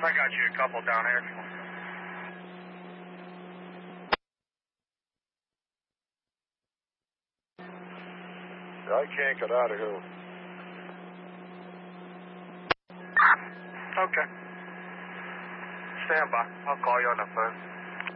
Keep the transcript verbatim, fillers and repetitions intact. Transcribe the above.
I got you a couple down here. I can't get out of here. Okay. Stand by. I'll call you on the phone.